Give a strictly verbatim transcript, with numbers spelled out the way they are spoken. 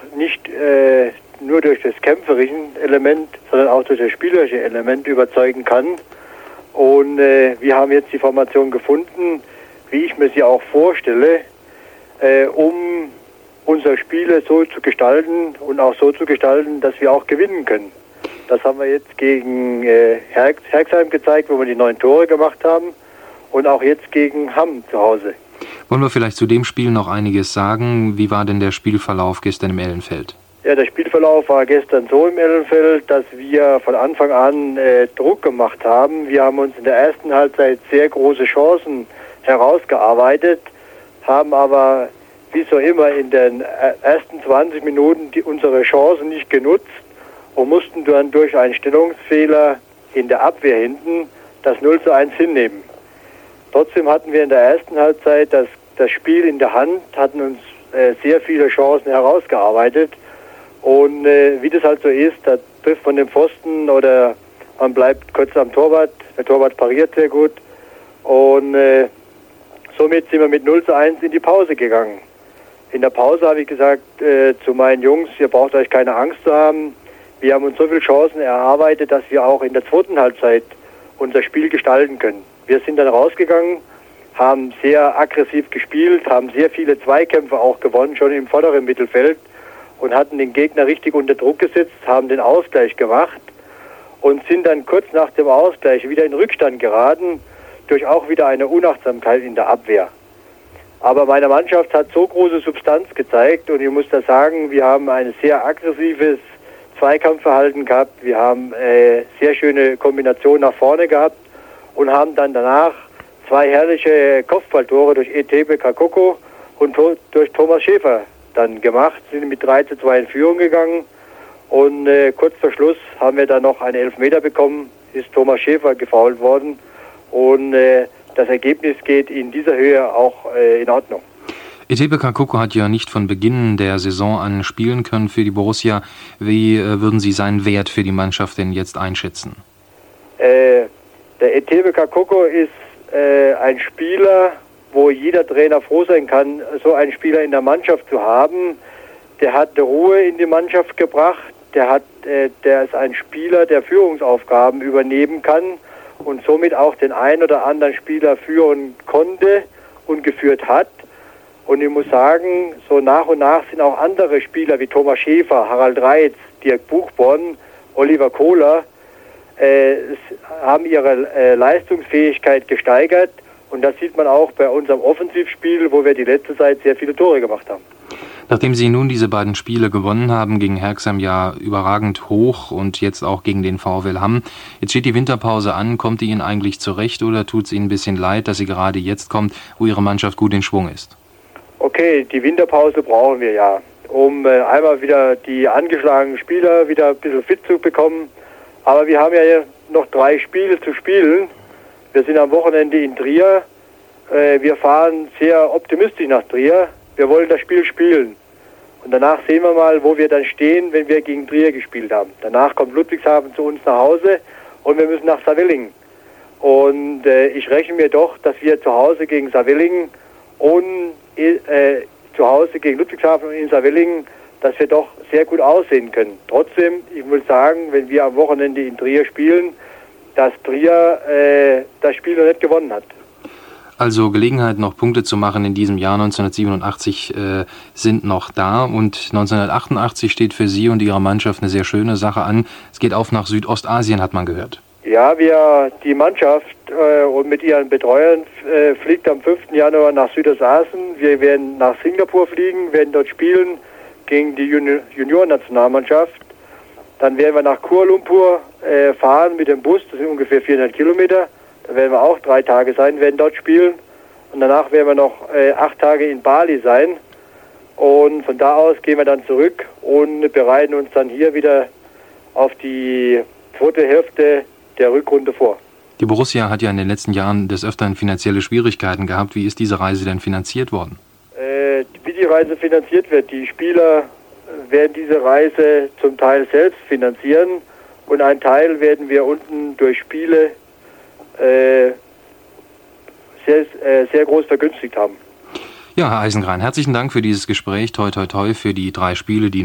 nicht äh, nur durch das kämpferische Element, sondern auch durch das spielerische Element überzeugen kann. Und äh, wir haben jetzt die Formation gefunden, wie ich mir sie auch vorstelle, äh, um unsere Spiele so zu gestalten und auch so zu gestalten, dass wir auch gewinnen können. Das haben wir jetzt gegen äh, Herx, Herxheim gezeigt, wo wir die neun Tore gemacht haben, und auch jetzt gegen Hamm zu Hause. Wollen wir vielleicht zu dem Spiel noch einiges sagen? Wie war denn der Spielverlauf gestern im Ellenfeld? Ja, der Spielverlauf war gestern so im Ellenfeld, dass wir von Anfang an äh, Druck gemacht haben. Wir haben uns in der ersten Halbzeit sehr große Chancen herausgearbeitet, haben aber wie so immer in den ersten zwanzig Minuten die, unsere Chancen nicht genutzt und mussten dann durch einen Stellungsfehler in der Abwehr hinten das null zu eins hinnehmen. Trotzdem hatten wir in der ersten Halbzeit das, das Spiel in der Hand, hatten uns äh, sehr viele Chancen herausgearbeitet. Und äh, wie das halt so ist, da trifft man den Pfosten oder man bleibt kurz am Torwart. Der Torwart pariert sehr gut. Und äh, somit sind wir mit null zu eins in die Pause gegangen. In der Pause habe ich gesagt äh, zu meinen Jungs, ihr braucht euch keine Angst zu haben. Wir haben uns so viele Chancen erarbeitet, dass wir auch in der zweiten Halbzeit unser Spiel gestalten können. Wir sind dann rausgegangen, haben sehr aggressiv gespielt, haben sehr viele Zweikämpfe auch gewonnen, schon im vorderen Mittelfeld, und hatten den Gegner richtig unter Druck gesetzt, haben den Ausgleich gemacht und sind dann kurz nach dem Ausgleich wieder in Rückstand geraten, durch auch wieder eine Unachtsamkeit in der Abwehr. Aber meine Mannschaft hat so große Substanz gezeigt, und ich muss da sagen, wir haben ein sehr aggressives Zweikampfverhalten gehabt, wir haben äh, sehr schöne Kombinationen nach vorne gehabt und haben dann danach zwei herrliche Kopfballtore durch Etebe Kakoko und to- durch Thomas Schäfer dann gemacht, sind mit drei zu zwei in Führung gegangen, und äh, kurz vor Schluss haben wir dann noch einen Elfmeter bekommen, ist Thomas Schäfer gefoult worden, und äh, das Ergebnis geht in dieser Höhe auch äh, in Ordnung. Etebe Kakoko hat ja nicht von Beginn der Saison an spielen können für die Borussia. Wie äh, würden Sie seinen Wert für die Mannschaft denn jetzt einschätzen? Äh, der Etebe Kakoko ist äh, ein Spieler, wo jeder Trainer froh sein kann, so einen Spieler in der Mannschaft zu haben. Der hat Ruhe in die Mannschaft gebracht. Der hat, äh, der ist ein Spieler, der Führungsaufgaben übernehmen kann und somit auch den einen oder anderen Spieler führen konnte und geführt hat. Und ich muss sagen, so nach und nach sind auch andere Spieler wie Thomas Schäfer, Harald Reitz, Dirk Buchborn, Oliver Kohler, äh, haben ihre äh, Leistungsfähigkeit gesteigert. Und das sieht man auch bei unserem Offensivspiel, wo wir die letzte Zeit sehr viele Tore gemacht haben. Nachdem Sie nun diese beiden Spiele gewonnen haben, gegen Herxheim ja überragend hoch und jetzt auch gegen den VfL Hamm, jetzt steht die Winterpause an. Kommt die Ihnen eigentlich zurecht oder tut es Ihnen ein bisschen leid, dass sie gerade jetzt kommt, wo Ihre Mannschaft gut in Schwung ist? Okay, die Winterpause brauchen wir ja, um äh, einmal wieder die angeschlagenen Spieler wieder ein bisschen fit zu bekommen. Aber wir haben ja noch drei Spiele zu spielen. Wir sind am Wochenende in Trier. Äh, wir fahren sehr optimistisch nach Trier. Wir wollen das Spiel spielen. Und danach sehen wir mal, wo wir dann stehen, wenn wir gegen Trier gespielt haben. Danach kommt Ludwigshafen zu uns nach Hause und wir müssen nach Saarbrücken. Und äh, ich rechne mir doch, dass wir zu Hause gegen Saarbrücken und äh, zu Hause gegen Ludwigshafen und in Saarbrücken, dass wir doch sehr gut aussehen können. Trotzdem, ich muss sagen, wenn wir am Wochenende in Trier spielen, dass Trier äh, das Spiel noch nicht gewonnen hat. Also Gelegenheit, noch Punkte zu machen in diesem Jahr neunzehnhundertsiebenundachtzig äh, sind noch da, und neunzehnhundertachtundachtzig steht für Sie und Ihre Mannschaft eine sehr schöne Sache an. Es geht auf nach Südostasien, hat man gehört. Ja, wir, die Mannschaft äh, und mit ihren Betreuern äh, fliegt am fünften Januar nach Südostasien. Wir werden nach Singapur fliegen, werden dort spielen gegen die Juni- Juniorennationalmannschaft. Dann werden wir nach Kuala Lumpur äh, fahren mit dem Bus, das sind ungefähr vierhundert Kilometer. Da werden wir auch drei Tage sein, werden dort spielen. Und danach werden wir noch äh, acht Tage in Bali sein. Und von da aus gehen wir dann zurück und bereiten uns dann hier wieder auf die zweite Hälfte der Rückrunde vor. Die Borussia hat ja in den letzten Jahren des Öfteren finanzielle Schwierigkeiten gehabt. Wie ist diese Reise denn finanziert worden? Äh, wie die Reise finanziert wird, die Spieler werden diese Reise zum Teil selbst finanzieren und einen Teil werden wir unten durch Spiele äh, sehr, äh, sehr groß vergünstigt haben. Ja, Herr Eisengran, herzlichen Dank für dieses Gespräch. Toi, toi, toi für die drei Spiele, die